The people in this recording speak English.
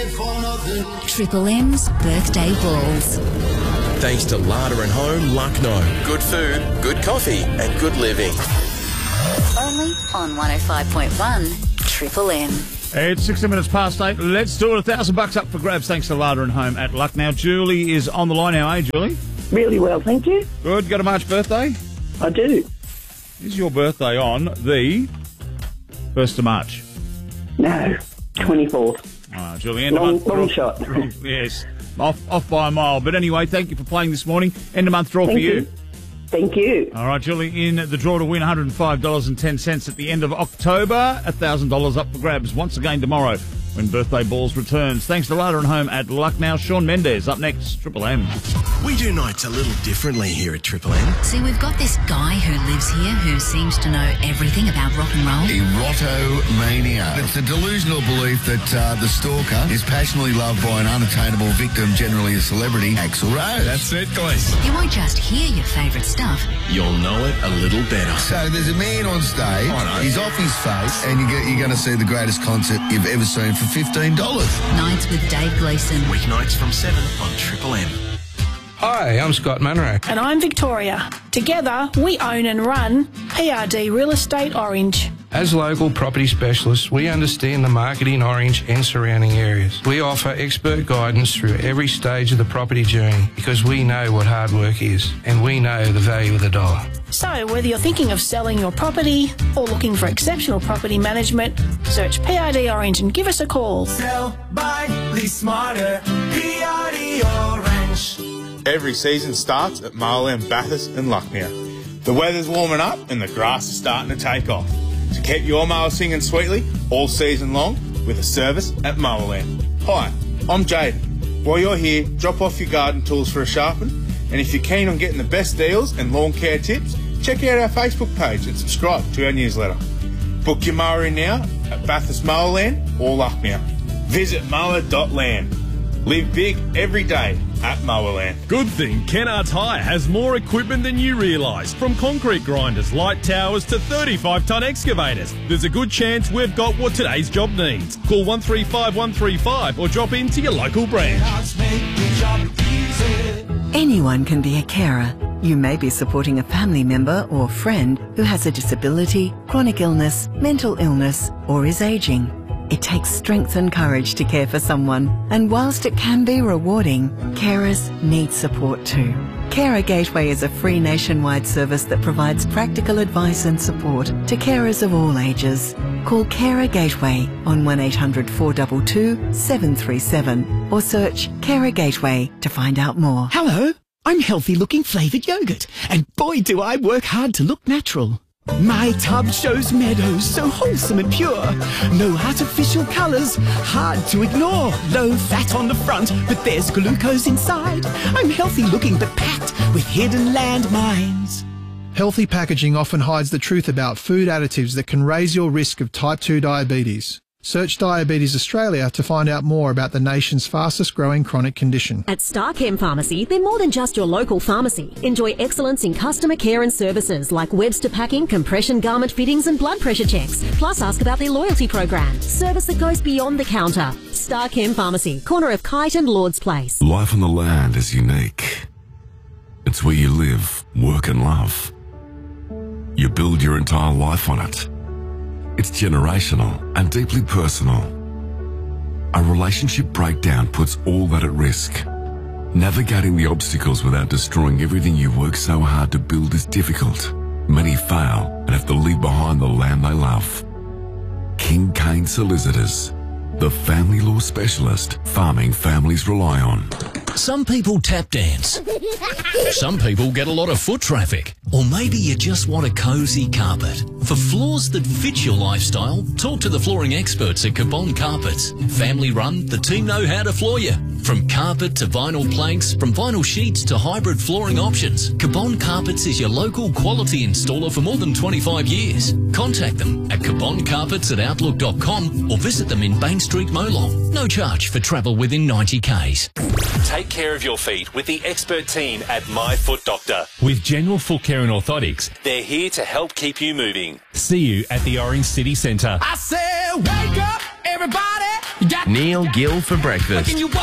Triple M's birthday balls. Thanks to Larder and Home, Lucknow. Good food, good coffee and good living. Only on 105.1 Triple M. It's 60 minutes past 8. Let's do it. $1,000 up for grabs thanks to Larder and Home at Lucknow. Julie is on the line now, eh, Julie? Really well, thank you. Good. Got a March birthday? I do. Is your birthday on the 1st of March? No, 24th. Julie, Long shot. Yes, off by a mile. But anyway, thank you for playing this morning. End of month draw for you. Thank you. All right, Julie, in the draw to win $105.10 at the end of October. $1,000 up for grabs once again tomorrow when Birthday Balls returns. Thanks to Larder and Home at Lucknow. Sean Mendes up next, Triple M. We do nights a little differently here at Triple M. See, we've got this guy who lives here who seems to know everything about rock and roll. Erotomania. It's a delusional belief that the stalker is passionately loved by an unattainable victim, generally a celebrity, Axl Rose. That's it, guys. You won't just hear your favourite stuff. You'll know it a little better. So there's a man on stage, he's off his face, and you're going to see the greatest concert you've ever seen for $15. Nights with Dave Gleeson. Weeknights from 7 on Triple M. Hi, I'm Scott Munro. And I'm Victoria. Together, we own and run PRD Real Estate Orange. As local property specialists, we understand the market in Orange and surrounding areas. We offer expert guidance through every stage of the property journey because we know what hard work is and we know the value of the dollar. So whether you're thinking of selling your property or looking for exceptional property management, search PRD Orange and give us a call. Sell, buy, lease smarter, PRD Orange. Every season starts at Marlin, Bathurst and Lucknow. The weather's warming up and the grass is starting to take off. To keep your mower singing sweetly all season long with a service at Mowerland. Hi, I'm Jaden. While you're here, drop off your garden tools for a sharpen, and if you're keen on getting the best deals and lawn care tips, check out our Facebook page and subscribe to our newsletter. Book your mower in now at Bathurst Mowerland or Lucknow. Visit mower.land. Live big every day at Mowerland. Good thing Kennards Hire has more equipment than you realise. From concrete grinders, light towers to 35-tonne excavators. There's a good chance we've got what today's job needs. Call 135 135 or drop into your local branch. Anyone can be a carer. You may be supporting a family member or friend who has a disability, chronic illness, mental illness, or is ageing. It takes strength and courage to care for someone, and whilst it can be rewarding, carers need support too. Carer Gateway is a free nationwide service that provides practical advice and support to carers of all ages. Call Carer Gateway on 1800 422 737 or search Carer Gateway to find out more. Hello, I'm Healthy Looking Flavoured Yogurt, and boy do I work hard to look natural. My tub shows meadows so wholesome and pure. No artificial colours, hard to ignore. Low fat on the front, but there's glucose inside. I'm healthy looking but packed with hidden landmines. Healthy packaging often hides the truth about food additives that can raise your risk of type 2 diabetes. Search Diabetes Australia to find out more about the nation's fastest growing chronic condition. At Starchem Pharmacy, they're more than just your local pharmacy. Enjoy excellence in customer care and services like Webster packing, compression garment fittings and blood pressure checks. Plus ask about their loyalty program. Service that goes beyond the counter. Starchem Pharmacy, corner of Kite and Lord's Place. Life on the land is unique. It's where you live, work and love. You build your entire life on it. It's generational and deeply personal. A relationship breakdown puts all that at risk. Navigating the obstacles without destroying everything you work so hard to build is difficult. Many fail and have to leave behind the land they love. King Kane Solicitors, the family law specialist farming families rely on. Some people tap dance. Some people get a lot of foot traffic. Or maybe you just want a cosy carpet. For floors that fit your lifestyle, talk to the flooring experts at Cabon Carpets. Family run, the team know how to floor you. From carpet to vinyl planks, from vinyl sheets to hybrid flooring options, Cabon Carpets is your local quality installer for more than 25 years. Contact them at caboncarpets@outlook.com or visit them in Bank Street, Molong. No charge for travel within 90 k's. Take care of your feet with the expert team at My Foot Doctor. With General Foot Care and Orthotics, they're here to help keep you moving. See you at the Orange City Centre. I said, wake up, everybody. Neil Gill for breakfast.